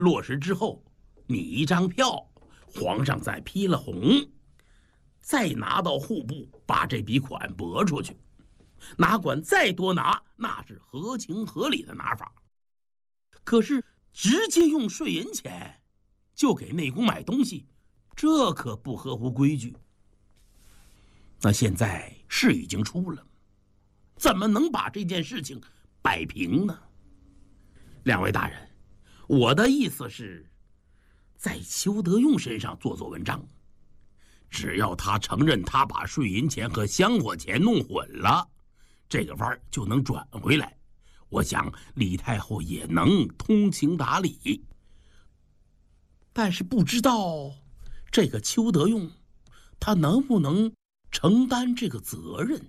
落实之后，你一张票，皇上再批了红，再拿到户部把这笔款拨出去，哪管再多拿，那是合情合理的拿法。可是直接用税银钱就给内宫买东西，这可不合乎规矩。那现在事已经出了，怎么能把这件事情摆平呢？两位大人，我的意思是，在邱德用身上做文章，只要他承认他把税银钱和香火钱弄混了，这个弯儿就能转回来。我想李太后也能通情达理。但是不知道这个邱德用，他能不能承担这个责任？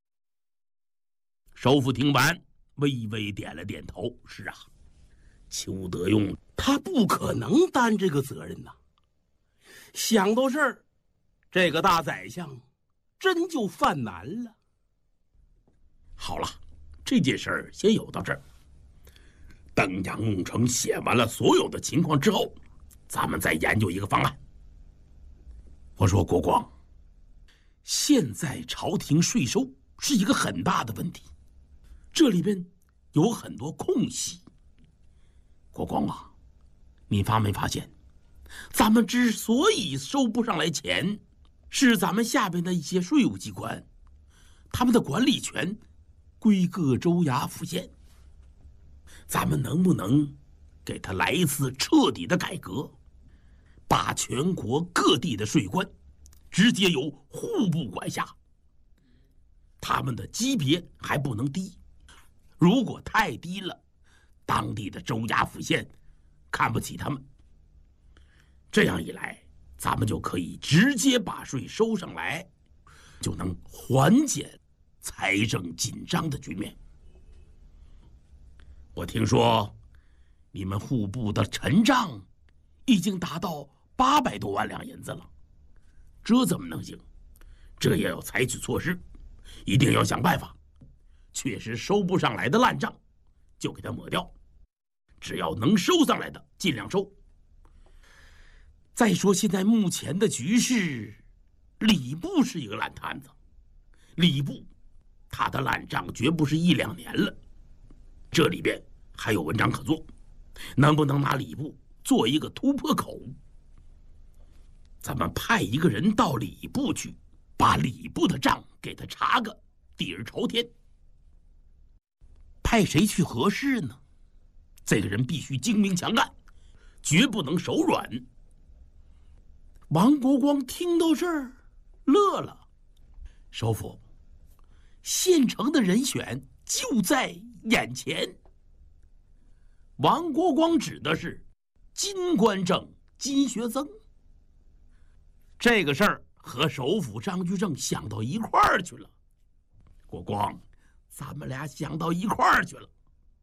首府听完，微微点了点头：“是啊，邱德用他不可能担这个责任呐。想到这儿，这个大宰相真就犯难了。好了，这件事儿先有到这儿。等杨慕成写完了所有的情况之后，咱们再研究一个方案。”我说：“国光，现在朝廷税收是一个很大的问题，这里边有很多空隙。国光啊，你发没发现，咱们之所以收不上来钱，是咱们下边的一些税务机关，他们的管理权归各州衙府县。咱们能不能给他来一次彻底的改革，把全国各地的税关直接由户部管辖？他们的级别还不能低，如果太低了，当地的州衙府县看不起他们。这样一来，咱们就可以直接把税收上来，就能缓解财政紧张的局面。我听说你们户部的陈账已经达到800多万两银子了，这怎么能行？这也要采取措施，一定要想办法。确实收不上来的烂账就给它抹掉，只要能收上来的尽量收。再说现在目前的局势，礼部是一个烂摊子，礼部他的烂账绝不是1、2年了，这里边还有文章可做，能不能拿礼部做一个突破口？咱们派一个人到礼部去，把礼部的账给他查个底儿朝天。派谁去合适呢？这个人必须精明强干，绝不能手软。王国光听到这儿乐了：“首府，现成的人选就在眼前。”王国光指的是金官正金学增。这个事儿和首府张居正想到一块儿去了。国光，咱们俩想到一块儿去了。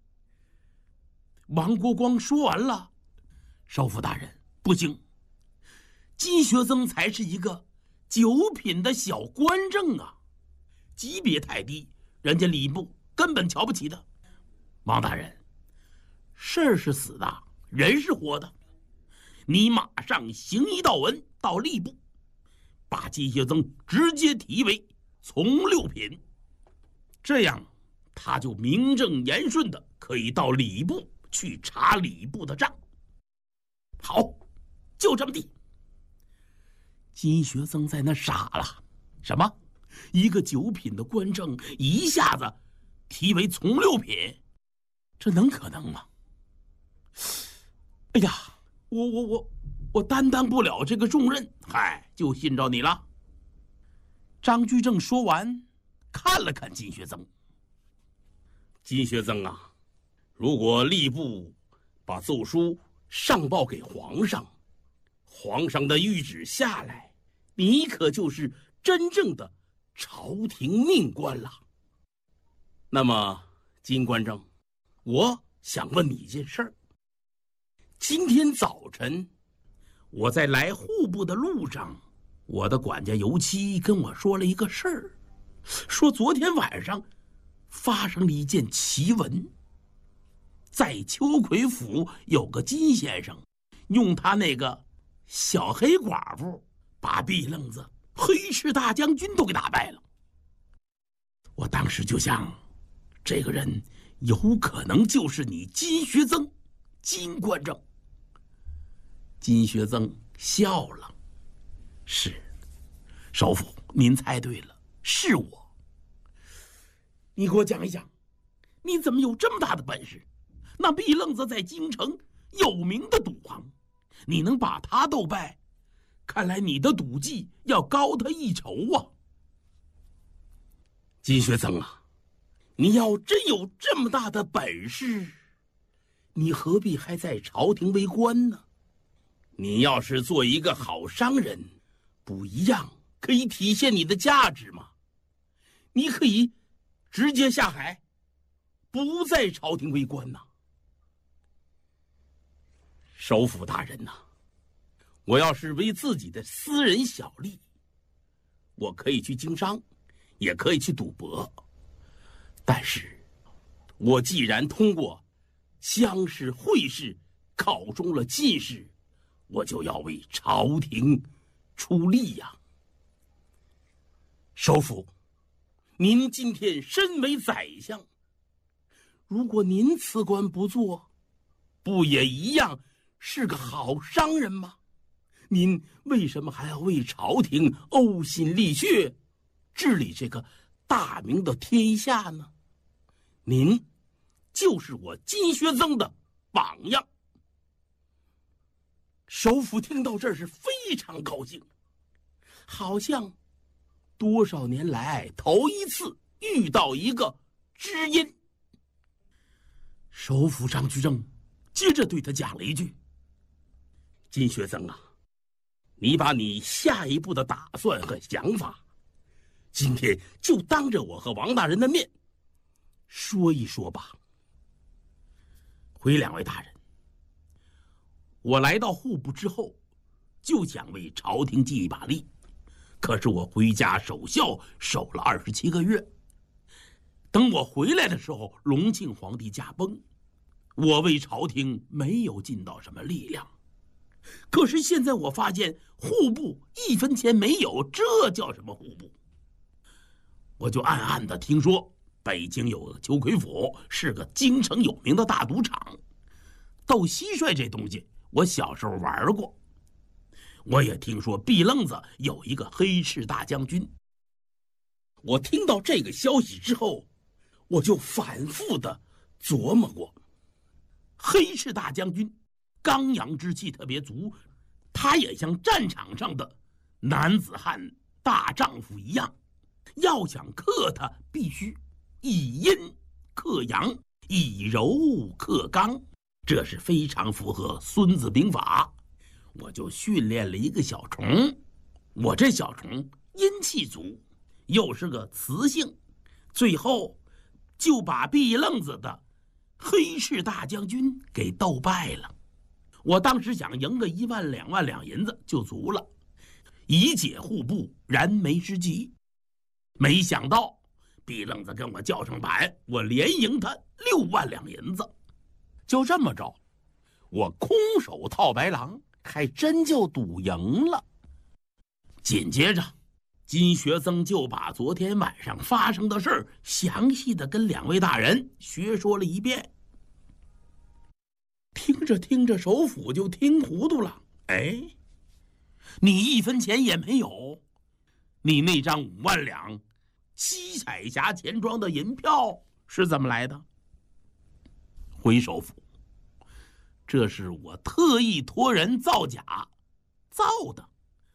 王国光说完了：“首府大人，不行，金学增才是一个9品的小官正啊，级别太低，人家礼部根本瞧不起他。王大人，事儿是死的，人是活的，你马上行一道文到吏部，把金学增直接提为从6品，这样他就名正言顺的可以到礼部去查礼部的账。好，就这么地。”金学增在那傻了，什么？一个9品的官正一下子提为从6品，这能可能吗？哎呀，我担当不了这个重任，嗨，就信着你了。张居正说完，看了看金学增。金学增啊，如果吏部把奏书上报给皇上，皇上的谕旨下来，你可就是真正的朝廷命官了。那么，金官正，我想问你一件事儿。今天早晨，我在来户部的路上，我的管家尤七跟我说了一个事儿，说昨天晚上发生了一件奇闻。 在秋葵府有个金先生，用他那个小黑寡妇把毕愣子、黑赤大将军都给打败了。我当时就想，这个人有可能就是你金学曾，金官正。金学曾笑了：“是，首府，您猜对了，是我。你给我讲一讲，你怎么有这么大的本事？那毕愣子在京城有名的赌王，你能把他斗败，看来你的赌技要高他一筹啊！金学曾啊，你要真有这么大的本事，你何必还在朝廷为官呢？你要是做一个好商人，不一样可以体现你的价值吗？你可以直接下海，不在朝廷为官呐。首辅大人呐，我要是为自己的私人小利，我可以去经商，也可以去赌博。但是我既然通过乡试、会试考中了进士，我就要为朝廷出力呀。首辅，您今天身为宰相，如果您辞官不做，不也一样是个好商人吗？您为什么还要为朝廷呕心沥血，治理这个大明的天下呢？您就是我金学曾的榜样。首辅听到这儿是非常高兴，好像多少年来头一次遇到一个知音。首辅张居正接着对他讲了一句：“金学曾啊，你把你下一步的打算和想法，今天就当着我和王大人的面说一说吧。”回两位大人，我来到户部之后，就想为朝廷尽一把力，可是我回家守孝守了27个月。等我回来的时候，隆庆皇帝驾崩，我为朝廷没有尽到什么力量。可是现在我发现户部1分钱没有，这叫什么户部？我就暗暗的听说北京有个秋葵府，是个京城有名的大赌场。斗蟋蟀这东西我小时候玩过，我也听说毕愣子有一个黑赤大将军。我听到这个消息之后，我就反复的琢磨过，黑赤大将军刚阳之气特别足，他也像战场上的男子汉大丈夫一样，要想克他，必须以阴克阳，以柔克刚，这是非常符合《孙子兵法》。我就训练了一个小虫，我这小虫阴气足，又是个雌性，最后就把毕愣子的黑赤大将军给斗败了。我当时想赢个1万2万两银子就足了，以解户部燃眉之急。没想到毕愣子跟我叫上板，我连赢他6万两银子。就这么着，我空手套白狼，还真就赌赢了。紧接着金学曾就把昨天晚上发生的事儿详细的跟2位大人学说了一遍。听着听着，首辅就听糊涂了。哎，你1分钱也没有，你那张5万两七彩匣钱庄的银票是怎么来的？回首辅，这是我特意托人造假造的。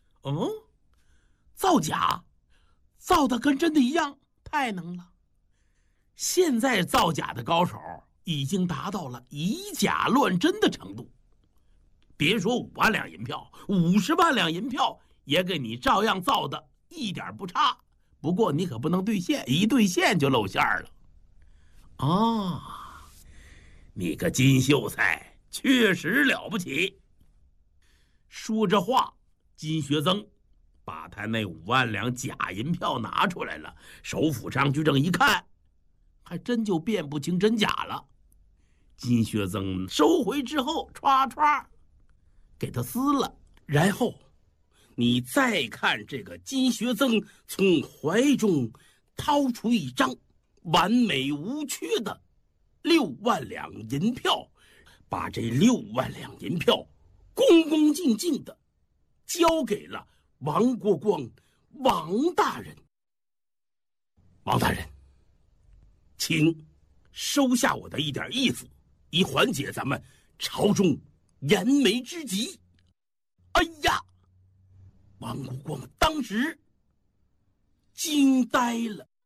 造假，造的跟真的一样，太能了。现在造假的高手已经达到了以假乱真的程度。别说5万两银票，50万两银票也给你照样造的一点不差。不过你可不能兑现，一兑现就露馅了。你个金秀才确实了不起。说着话，金学曾把他那5万两假银票拿出来了。首辅张居正一看，还真就辨不清真假了。 金学曾收回之后，歘歘给他撕了。然后你再看这个金学曾从怀中掏出一张完美无缺的6万两银票，把这6万两银票恭恭敬敬的交给了王国光王大人。王大人，请收下我的一点意思，以缓解咱们朝中燃眉之急。哎呀，王国光当时惊呆了。